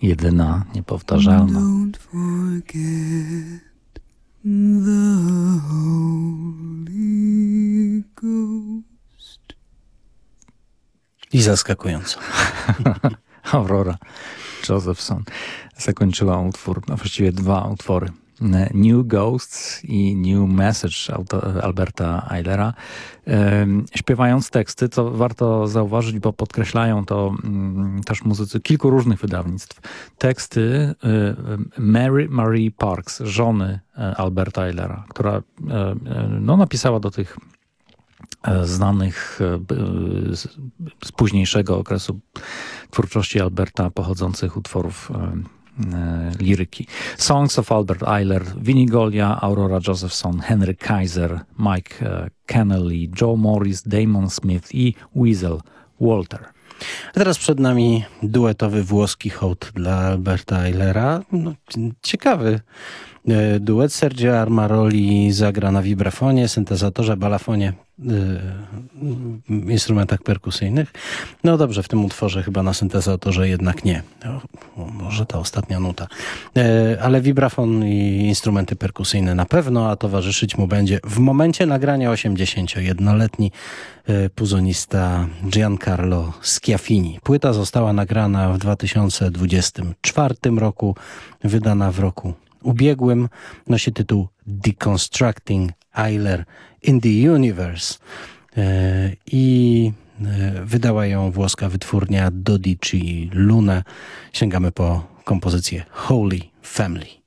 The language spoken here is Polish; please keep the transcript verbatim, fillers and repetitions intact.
jedyna, niepowtarzalna. Don't forget the Holy Ghost. I zaskakująco. Aurora Josephson zakończyła utwór, a właściwie dwa utwory. New Ghosts i New Message Alberta Eilera, śpiewając teksty, co warto zauważyć, bo podkreślają to też muzycy kilku różnych wydawnictw. Teksty Mary Marie Parks, żony Alberta Eilera, która no, napisała do tych znanych z późniejszego okresu twórczości Alberta pochodzących utworów liryki. Songs of Albert Eiler, Vinnie Golia, Aurora Josephson, Henry Kaiser, Mike Kennelly, Joe Morris, Damon Smith i Weasel Walter. A teraz przed nami duetowy włoski hołd dla Alberta Eilera. No, ciekawy duet. Sergio Armaroli zagra na vibrafonie, syntezatorze, balafonie, yy, instrumentach perkusyjnych. No dobrze, w tym utworze chyba na syntezatorze jednak nie. O, może ta ostatnia nuta. Yy, ale vibrafon i instrumenty perkusyjne na pewno, a towarzyszyć mu będzie w momencie nagrania osiemdziesięciojednoletni yy, puzonista Giancarlo Schiaffini. Płyta została nagrana w dwa tysiące dwudziestym czwartym roku, wydana w roku ubiegłym, nosi tytuł Deconstructing Eiler in the Universe i wydała ją włoska wytwórnia Dodici Luna. Sięgamy po kompozycję Holy Family.